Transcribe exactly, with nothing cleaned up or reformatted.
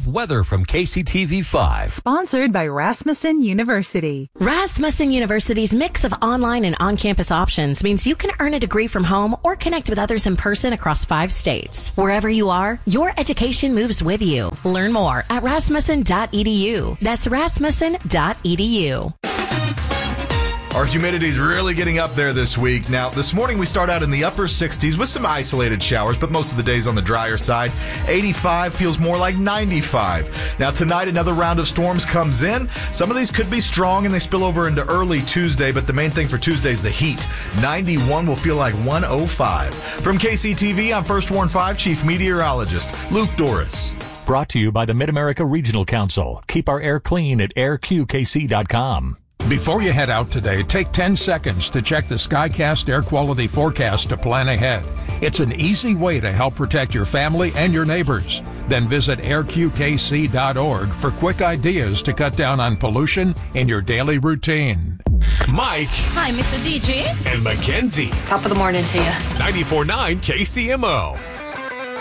Weather from K C T V five. Sponsored by Rasmussen University. Rasmussen University's mix of online and on-campus options means you can earn a degree from home or connect with others in person across five states. Wherever you are, your education moves with you. Learn more at rasmussen dot e d u. That's rasmussen dot e d u. Our humidity's really getting up there this week. Now, this morning we start out in the upper sixties with some isolated showers, but most of the day's on the drier side. eighty-five feels more like ninety-five. Now, tonight another round of storms comes in. Some of these could be strong and they spill over into early Tuesday, but the main thing for Tuesday is the heat. ninety-one will feel like one oh five. From K C T V, I'm First Warn five Chief Meteorologist Luke Doris. Brought to you by the Mid-America Regional Council. Keep our air clean at air q k c dot com. Before you head out today, take ten seconds to check the SkyCast air quality forecast to plan ahead. It's an easy way to help protect your family and your neighbors. Then visit air q k c dot org for quick ideas to cut down on pollution in your daily routine. Mike. Hi, Mister D J. And Mackenzie. Top of the morning to you. ninety-four point nine K C M O.